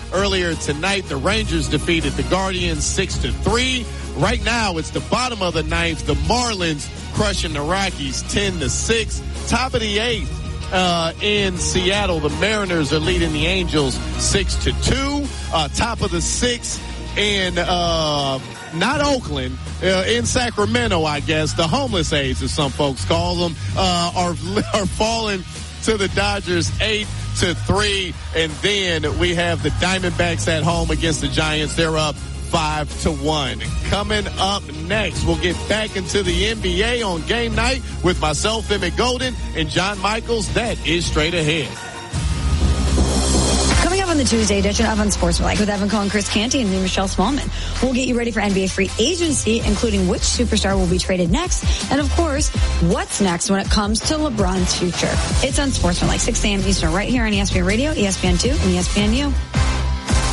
Earlier tonight, the Rangers defeated the Guardians 6-3. Right now, it's the bottom of the ninth. The Marlins crushing the Rockies 10-6. Top of the eighth in Seattle, the Mariners are leading the Angels 6-2. Top of the sixth in not Oakland, in Sacramento, I guess. The homeless A's, as some folks call them, are falling to the Dodgers 8-3. And then we have the Diamondbacks at home against the Giants. They're up 5-1. Coming up next, we'll get back into the NBA on game night with myself, Emmett Golden, and John Michaels. That is straight ahead. Coming up on the Tuesday edition of Unsportsmanlike with Evan Cohen, Chris Canty, and me, Michelle Smallman. We'll get you ready for NBA free agency, including which superstar will be traded next, and of course, what's next when it comes to LeBron's future. It's Unsportsmanlike, 6 a.m. Eastern, right here on ESPN Radio, ESPN2, and ESPNU.